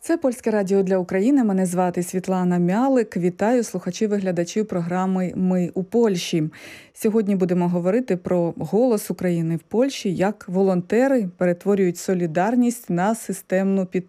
Це Польське радіо для України. Мене звати Світлана Мялик. Вітаю слухачів і глядачів програми «Ми у Польщі». Сьогодні будемо говорити про голос України в Польщі, як волонтери перетворюють солідарність на системну підтримку.